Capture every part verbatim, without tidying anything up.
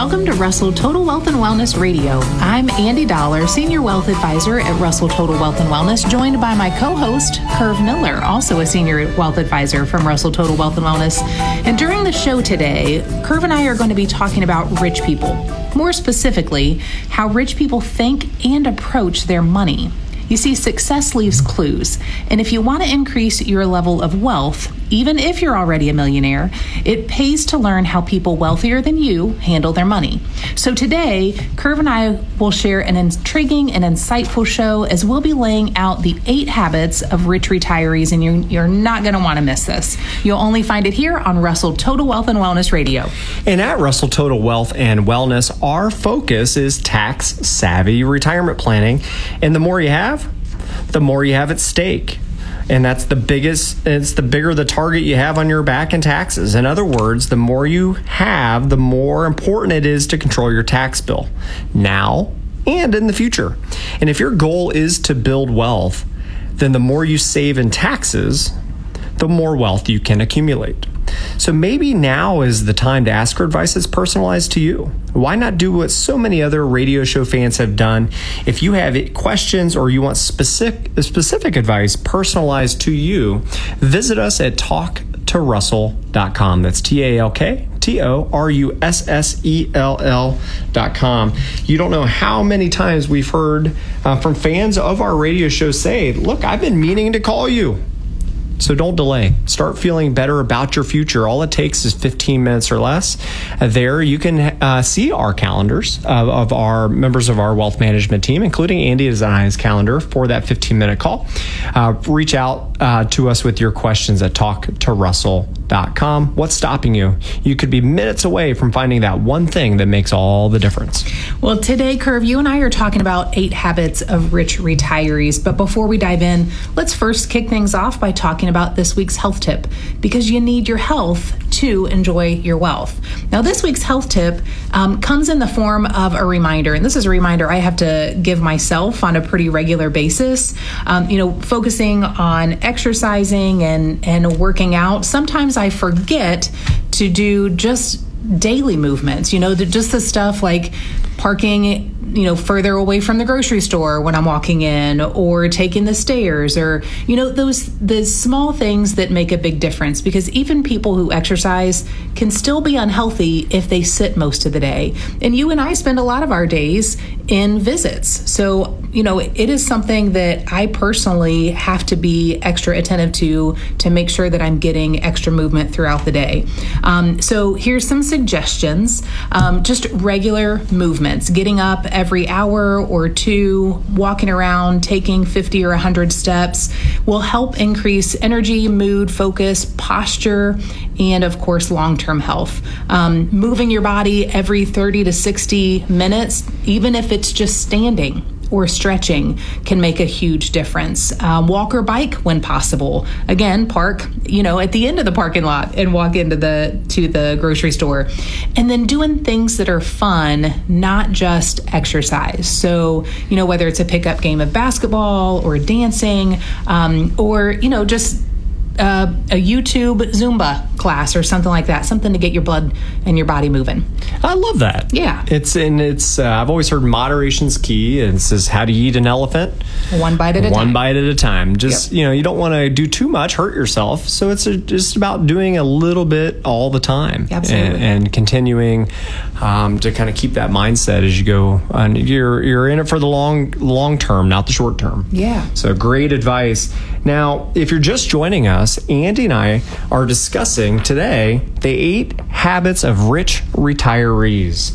Welcome to Russell Total Wealth and Wellness Radio. I'm Andy Dollar, Senior Wealth Advisor at Russell Total Wealth and Wellness, joined by my co-host, Curve Miller, also a Senior Wealth Advisor from Russell Total Wealth and Wellness. And during the show today, Curve and I are going to be talking about rich people. More specifically, how rich people think and approach their money. You see, success leaves clues, and if you want to increase your level of wealth, even if you're already a millionaire, it pays to learn how people wealthier than you handle their money. So today, Curve and I will share an intriguing and insightful show as we'll be laying out the eight habits of rich retirees, and you're, you're not going to want to miss this. You'll only find it here on Russell Total Wealth and Wellness Radio. And at Russell Total Wealth and Wellness, our focus is tax-savvy retirement planning, and the more you have, the more you have at stake. And that's the biggest, it's the bigger the target you have on your back in taxes. In other words, the more you have, the more important it is to control your tax bill now and in the future. And if your goal is to build wealth, then the more you save in taxes, the more wealth you can accumulate. So maybe now is the time to ask for advice that's personalized to you. Why not do what so many other radio show fans have done? If you have questions or you want specific specific advice personalized to you, visit us at talk to russell dot com. That's T A L K T O R U S S E L L dot com. You don't know how many times we've heard uh, from fans of our radio show say, look, I've been meaning to call you. So don't delay. Start feeling better about your future. All it takes is fifteen minutes or less. Uh, there you can uh, see our calendars of, of our members of our wealth management team, including Andy and I's calendar for that fifteen minute call. Uh, reach out uh, to us with your questions at talk to russell dot com. What's stopping you? You could be minutes away from finding that one thing that makes all the difference. Well, today, Curve, you and I are talking about eight habits of rich retirees. But before we dive in, let's first kick things off by talking about this week's health tip, because you need your health to enjoy your wealth. Now, this week's health tip um, comes in the form of a reminder, and this is a reminder I have to give myself on a pretty regular basis. Um, you know, focusing on exercising and, and working out. Sometimes I forget to do just daily movements, you know, the, just the stuff like parking, you know, further away from the grocery store when I'm walking in, or taking the stairs, or, you know, those the small things that make a big difference, because even people who exercise can still be unhealthy if they sit most of the day. And you and I spend a lot of our days in visits. So, you know, it is something that I personally have to be extra attentive to to make sure that I'm getting extra movement throughout the day. Um, so here's some suggestions. Um, just regular movements, getting up every hour or two, walking around, taking fifty or one hundred steps will help increase energy, mood, focus, posture, and of course, long-term health. Um, moving your body every thirty to sixty minutes, even if it's just standing or stretching, can make a huge difference. Um, walk or bike when possible. Again, park, you know, at the end of the parking lot and walk into the to the grocery store. And then doing things that are fun, not just exercise. So, you know, whether it's a pickup game of basketball or dancing, um, or, you know, just Uh, a YouTube Zumba class or something like that, something to get your blood and your body moving. I love that. Yeah. It's, and it's, uh, I've always heard moderation's key. It says, how do you eat an elephant? One bite at a One time. One bite at a time. Just, Yep. you know, you don't want to do too much, hurt yourself. So it's a, just about doing a little bit all the time. Absolutely. And, and continuing um, to kind of keep that mindset as you go. And you're, you're in it for the long, long term, not the short term. Yeah. So great advice. Now, if you're just joining us, Andy and I are discussing today the eight habits of rich retirees.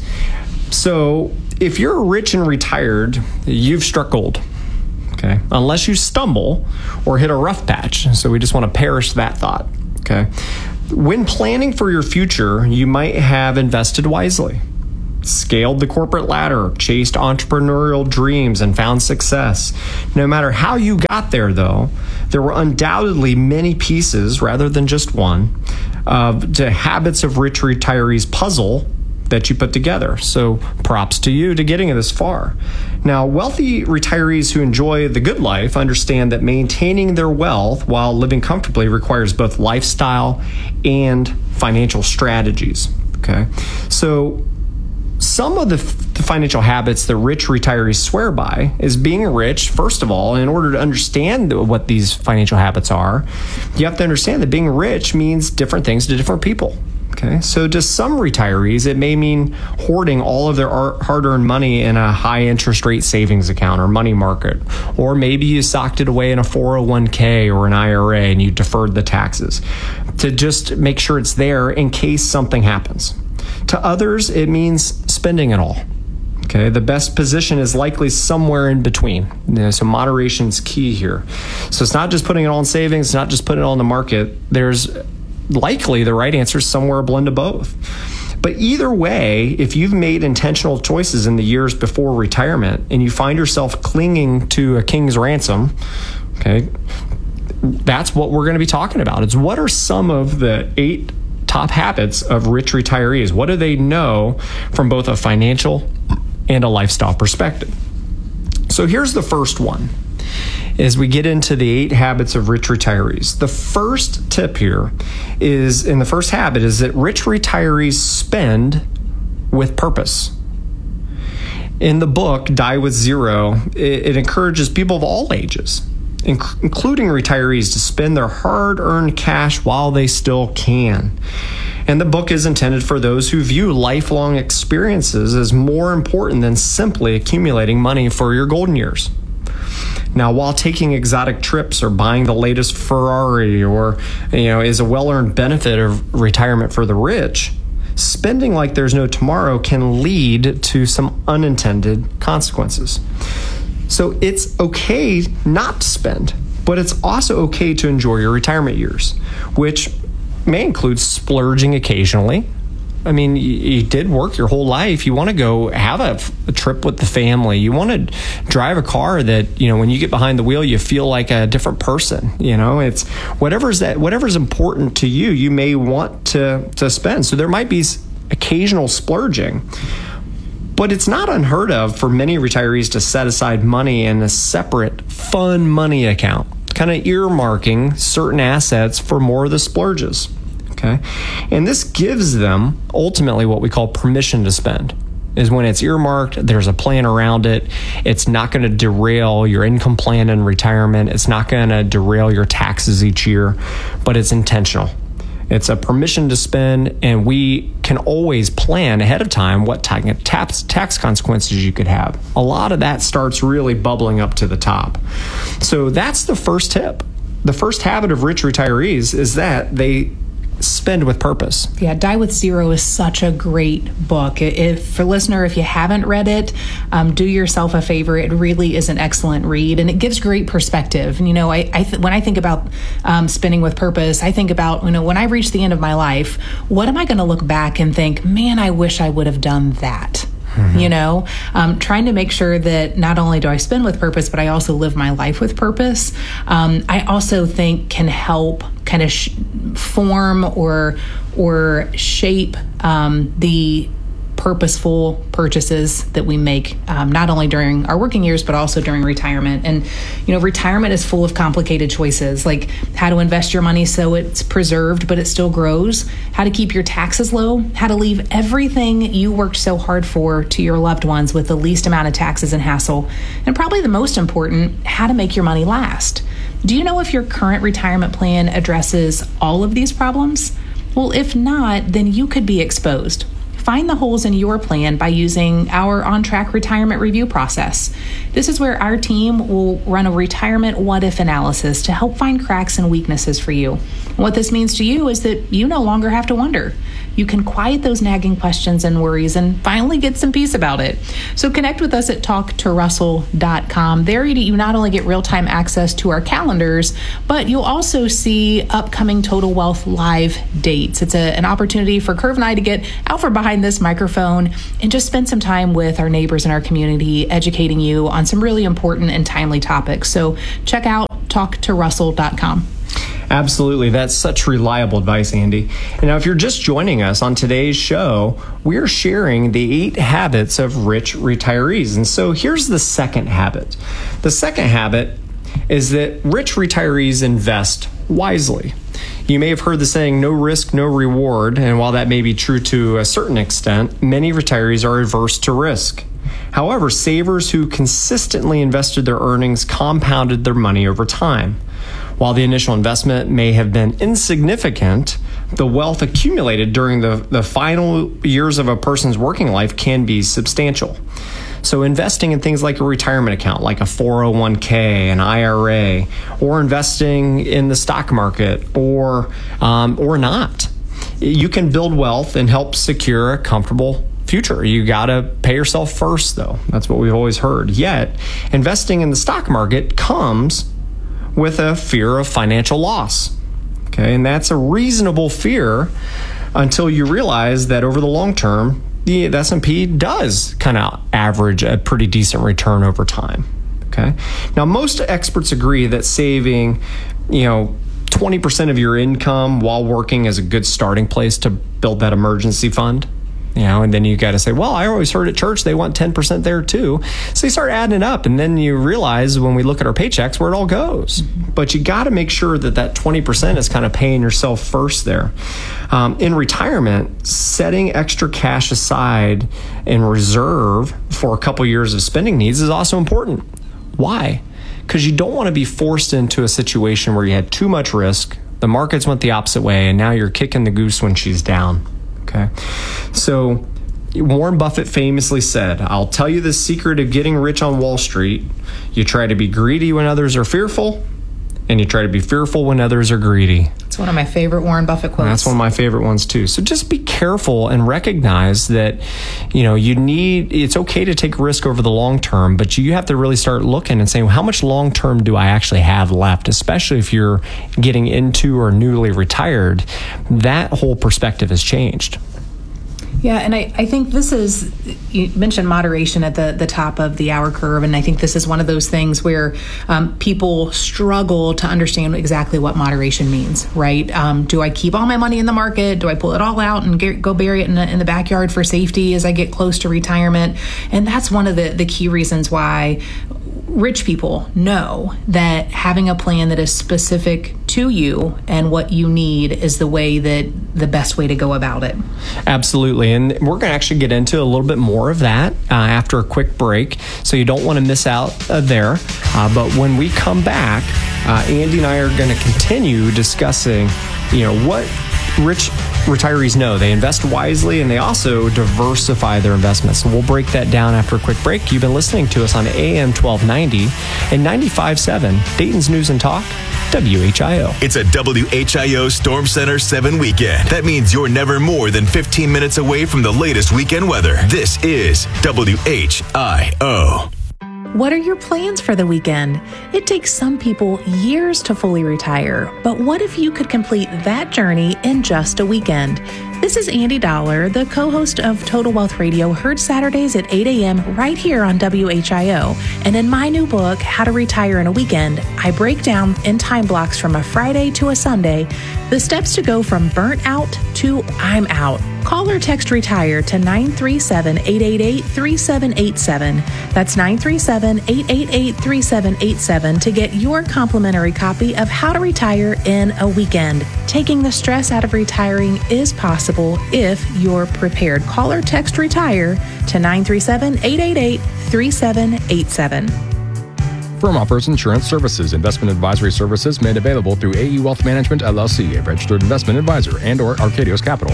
So if you're rich and retired, you've struck gold. Okay, unless you stumble or hit a rough patch. So we just want to perish that thought. Okay. When planning for your future, you might have invested wisely, scaled the corporate ladder, chased entrepreneurial dreams, and found success. No matter how you got there, though, there were undoubtedly many pieces, rather than just one, uh, to habits of rich retirees puzzle that you put together. So props to you to getting this far. Now, wealthy retirees who enjoy the good life understand that maintaining their wealth while living comfortably requires both lifestyle and financial strategies. Okay, so some of the, f- the financial habits that rich retirees swear by is being rich. First of all, in order to understand what these financial habits are, you have to understand that being rich means different things to different people. Okay, so to some retirees, it may mean hoarding all of their hard-earned money in a high-interest rate savings account or money market, or maybe you socked it away in a four oh one k or an I R A and you deferred the taxes to just make sure it's there in case something happens. To others, it means spending it all. Okay, the best position is likely somewhere in between. You know, so moderation is key here. So it's not just putting it all in savings, it's not just putting it all in the market. There's likely the right answer is somewhere a blend of both. But either way, if you've made intentional choices in the years before retirement and you find yourself clinging to a king's ransom, okay, that's what we're going to be talking about. It's what are some of the eight top habits of rich retirees? What do they know from both a financial and a lifestyle perspective? So here's the first one. As we get into the eight habits of rich retirees, the first tip here is, and the first habit is that rich retirees spend with purpose. In the book, Die with Zero, it, it encourages people of all ages, inc- including retirees, to spend their hard-earned cash while they still can. And the book is intended for those who view lifelong experiences as more important than simply accumulating money for your golden years. Now, while taking exotic trips or buying the latest Ferrari or, you know, is a well-earned benefit of retirement for the rich, spending like there's no tomorrow can lead to some unintended consequences. So it's okay not to spend, but it's also okay to enjoy your retirement years, which may include splurging occasionally. I mean, you, you did work your whole life. You want to go have a, a trip with the family. You want to drive a car that, you know, when you get behind the wheel, you feel like a different person. You know, it's whatever's that, whatever's important to you, you may want to, to spend. So there might be occasional splurging, but it's not unheard of for many retirees to set aside money in a separate fun money account, kind of earmarking certain assets for more of the splurges. Okay. And this gives them ultimately what we call permission to spend, is when it's earmarked, there's a plan around it. It's not going to derail your income plan in retirement. It's not going to derail your taxes each year, but it's intentional. It's a permission to spend, and we can always plan ahead of time what tax tax consequences you could have. A lot of that starts really bubbling up to the top. So that's the first tip. The first habit of rich retirees is that they spend with purpose. Yeah, Die with Zero is such a great book. If for listener, if you haven't read it, um, do yourself a favor. It really is an excellent read, and it gives great perspective. And, you know, I, I th- when I think about um, spending with purpose, I think about, you know, when I reach the end of my life, what am I going to look back and think, man, I wish I would have done that. Mm-hmm. You know, um, trying to make sure that not only do I spend with purpose, but I also live my life with purpose. Um, I also think can help kind of sh- form or or shape um, the purposeful purchases that we make, um, not only during our working years, but also during retirement. And, you know, retirement is full of complicated choices, like how to invest your money so it's preserved, but it still grows, how to keep your taxes low, how to leave everything you worked so hard for to your loved ones with the least amount of taxes and hassle, and probably the most important, how to make your money last. Do you know if your current retirement plan addresses all of these problems? Well, if not, then you could be exposed. Find the holes in your plan by using our on-track retirement review process. This is where our team will run a retirement what-if analysis to help find cracks and weaknesses for you. What this means to you is that you no longer have to wonder. You can quiet those nagging questions and worries and finally get some peace about it. So connect with us at talk to russell dot com. There you not only get real-time access to our calendars, but you'll also see upcoming Total Wealth Live dates. It's a, an opportunity for Curve and I to get out from behind this microphone and just spend some time with our neighbors in our community, educating you on some really important and timely topics. So check out talk to russell dot com. Absolutely. That's such reliable advice, Andy. And now, if you're just joining us on today's show, we're sharing the eight habits of rich retirees. And so here's the second habit. The second habit is that rich retirees invest wisely. You may have heard the saying, no risk, no reward. And while that may be true to a certain extent, many retirees are averse to risk. However, savers who consistently invested their earnings compounded their money over time. While the initial investment may have been insignificant, the wealth accumulated during the, the final years of a person's working life can be substantial. So investing in things like a retirement account, like a four oh one k, an I R A, or investing in the stock market, or um, or not, you can build wealth and help secure a comfortable future. You got to pay yourself first, though. That's what we've always heard. Yet, investing in the stock market comes with a fear of financial loss. Okay, and that's a reasonable fear until you realize that over the long term, the S and P does kind of average a pretty decent return over time. Okay. Now, most experts agree that saving, you know, twenty percent of your income while working is a good starting place to build that emergency fund. You know, and then you got to say, well, I always heard at church they want ten percent there too. So you start adding it up, and then you realize when we look at our paychecks where it all goes. But you got to make sure that that twenty percent is kind of paying yourself first there. Um, in retirement, setting extra cash aside in reserve for a couple years of spending needs is also important. Why? Because you don't want to be forced into a situation where you had too much risk, the markets went the opposite way, and now you're kicking the goose when she's down. Okay, so Warren Buffett famously said, I'll tell you the secret of getting rich on Wall Street. You try to be greedy when others are fearful, and you try to be fearful when others are greedy. It's one of my favorite Warren Buffett quotes. And that's one of my favorite ones too. So just be careful and recognize that, you know, you need, it's okay to take risk over the long term, but you have to really start looking and saying, well, how much long term do I actually have left? Especially if you're getting into or newly retired, that whole perspective has changed. Yeah, and I, I think this is, you mentioned moderation at the, the top of the hour curve, and I think this is one of those things where um, people struggle to understand exactly what moderation means, right? Um, do I keep all my money in the market? Do I pull it all out and get, go bury it in the, in the backyard for safety as I get close to retirement? And that's one of the, the key reasons why rich people know that having a plan that is specific to you and what you need is the way that the best way to go about it. Absolutely. And we're going to actually get into a little bit more of that uh, after a quick break. So you don't want to miss out uh, there. Uh, but when we come back, uh, Andy and I are going to continue discussing, you know, what rich retirees know. They invest wisely and they also diversify their investments. So we'll break that down after a quick break. You've been listening to us on A M twelve ninety and ninety-five point seven, Dayton's News and Talk, W H I O. It's a W H I O Storm Center seven weekend. That means you're never more than fifteen minutes away from the latest weekend weather. This is W H I O. What are your plans for the weekend? It takes some people years to fully retire, but what if you could complete that journey in just a weekend? This is Andy Dollar, the co-host of Total Wealth Radio, heard Saturdays at eight a.m. right here on W H I O. And in my new book, How to Retire in a Weekend, I break down in time blocks from a Friday to a Sunday the steps to go from burnt out to I'm out. Call or text RETIRE to nine three seven, eight eight eight, three seven eight seven. That's nine three seven, eight eight eight, three seven eight seven to get your complimentary copy of How to Retire in a Weekend. Taking the stress out of retiring is possible if you're prepared. Call or text RETIRE to nine three seven, eight eight eight, three seven eight seven. Firm offers insurance services. Investment advisory services made available through A E Wealth Management, L L C, a registered investment advisor, and or Arcadios Capital.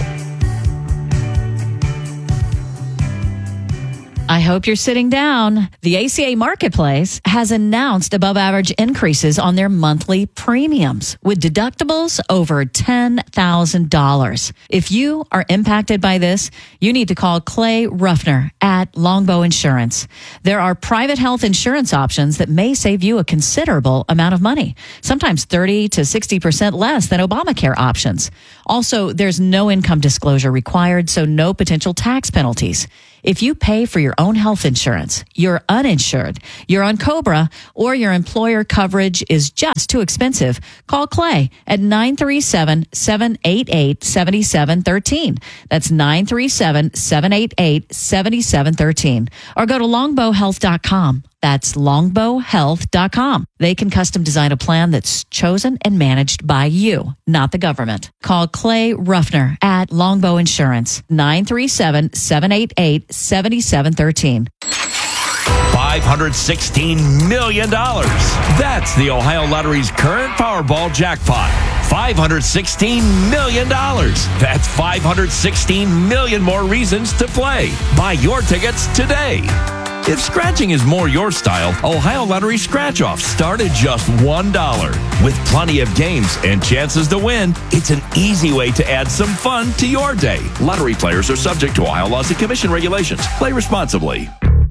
I hope you're sitting down. The A C A Marketplace has announced above average increases on their monthly premiums with deductibles over ten thousand dollars. If you are impacted by this, you need to call Clay Ruffner at Longbow Insurance. There are private health insurance options that may save you a considerable amount of money, sometimes thirty to sixty percent less than Obamacare options. Also, there's no income disclosure required, so no potential tax penalties. If you pay for your own health insurance, you're uninsured, you're on COBRA, or your employer coverage is just too expensive, call Clay at nine three seven, seven eight eight, seven seven one three. That's nine three seven, seven eight eight, seven seven one three. Or go to longbow health dot com. That's longbow health dot com. They can custom design a plan that's chosen and managed by you, not the government. Call Clay Ruffner at Longbow Insurance, nine three seven, seven eight eight, seven seven one three. five hundred sixteen million dollars. That's the Ohio Lottery's current Powerball jackpot. five hundred sixteen million dollars. That's five hundred sixteen million more reasons to play. Buy your tickets today. If scratching is more your style, Ohio Lottery Scratch-Offs start at just one dollar. With plenty of games and chances to win, it's an easy way to add some fun to your day. Lottery players are subject to Ohio laws and commission regulations. Play responsibly.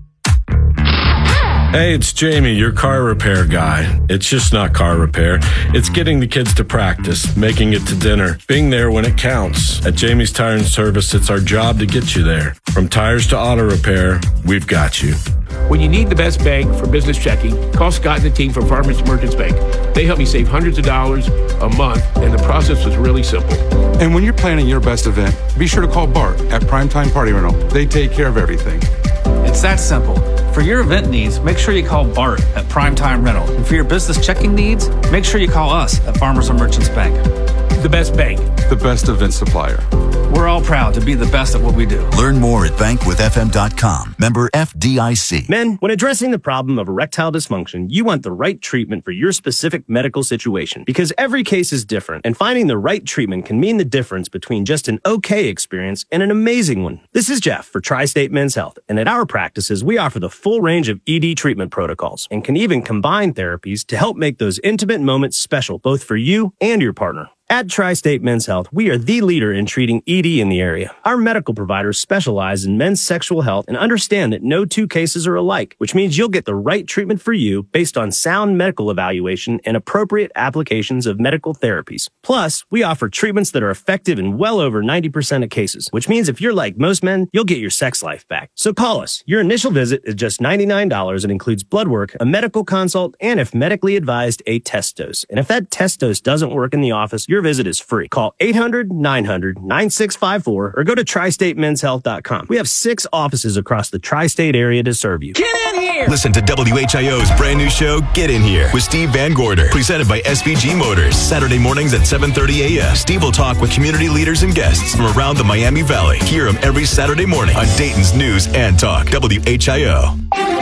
Hey, it's Jamie, your car repair guy. It's just not car repair. It's getting the kids to practice, making it to dinner, being there when it counts. At Jamie's Tire and Service, it's our job to get you there. From tires to auto repair, we've got you. When you need the best bank for business checking, call Scott and the team from Farmers Merchants Bank. They help me save hundreds of dollars a month, and the process was really simple. And when you're planning your best event, be sure to call Bart at Primetime Party Rental. They take care of everything. It's that simple. For your event needs, make sure you call Bart at Primetime Rental. And for your business checking needs, make sure you call us at Farmers and Merchants Bank. The best bank. The best event supplier. We're all proud to be the best at what we do. Learn more at bank with f m dot com. Member F D I C. Men, when addressing the problem of erectile dysfunction, you want the right treatment for your specific medical situation because every case is different, and finding the right treatment can mean the difference between just an okay experience and an amazing one. This is Jeff for Tri-State Men's Health, and at our practices, we offer the full range of E D treatment protocols and can even combine therapies to help make those intimate moments special both for you and your partner. At Tri-State Men's Health, we are the leader in treating E D in the area. Our medical providers specialize in men's sexual health and understand that no two cases are alike, which means you'll get the right treatment for you based on sound medical evaluation and appropriate applications of medical therapies. Plus, we offer treatments that are effective in well over ninety percent of cases, which means if you're like most men, you'll get your sex life back. So call us. Your initial visit is just ninety-nine dollars and includes blood work, a medical consult, and if medically advised, a test dose. And if that test dose doesn't work in the office, your visit is free. Call eight hundred, nine hundred, nine six five four or go to tri state men's health dot com. We have six offices across the tri-state area to serve you. Get in here! Listen to W H I O's brand new show, Get In Here, with Steve Van Gorder, presented by S V G Motors. Saturday mornings at seven thirty a.m. Steve will talk with community leaders and guests from around the Miami Valley. Hear him every Saturday morning on Dayton's News and Talk, W H I O.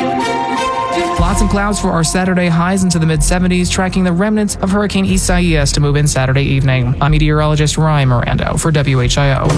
Lots of clouds for our Saturday, highs into the mid seventies, tracking the remnants of Hurricane Isaias to move in Saturday evening. I'm meteorologist Ryan Miranda for W H I O.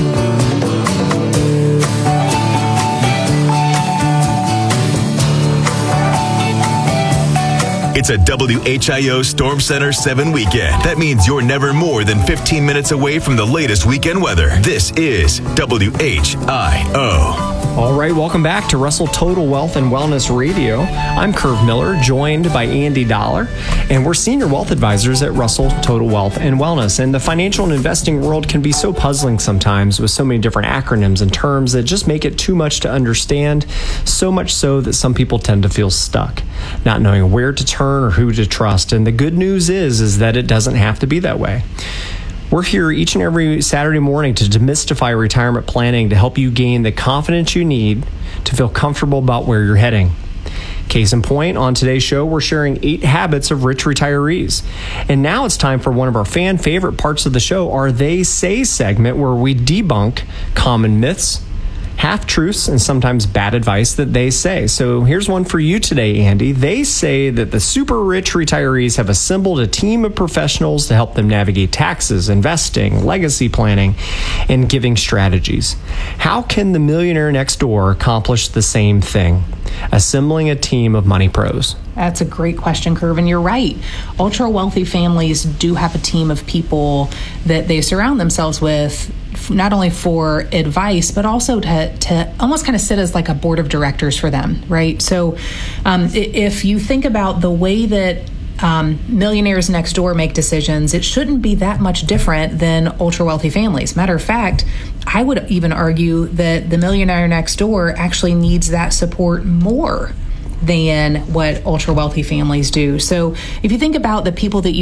It's a W H I O Storm Center seven weekend. That means you're never more than fifteen minutes away from the latest weekend weather. This is W H I O. All right, welcome back to Russell Total Wealth and Wellness Radio. I'm Curve Miller, joined by Andy Dollar, and we're senior wealth advisors at Russell Total Wealth and Wellness. And the financial and investing world can be so puzzling sometimes with so many different acronyms and terms that just make it too much to understand, so much so that some people tend to feel stuck, not knowing where to turn or who to trust. And the good news is, is that it doesn't have to be that way. We're here each and every Saturday morning to demystify retirement planning to help you gain the confidence you need to feel comfortable about where you're heading. Case in point, on today's show, we're sharing eight habits of rich retirees. And now it's time for one of our fan favorite parts of the show, our They Say segment, where we debunk common myths, half-truths, and sometimes bad advice that they say. So here's one for you today, Andy. They say that the super rich retirees have assembled a team of professionals to help them navigate taxes, investing, legacy planning, and giving strategies. How can the millionaire next door accomplish the same thing? Assembling a team of money pros. That's a great question, Curve, and you're right. Ultra wealthy families do have a team of people that they surround themselves with, not only for advice, but also to, to almost kind of sit as like a board of directors for them, right? So um, if you think about the way that um, millionaires next door make decisions, it shouldn't be that much different than ultra wealthy families. Matter of fact, I would even argue that the millionaire next door actually needs that support more than what ultra wealthy families do. So if you think about the people that you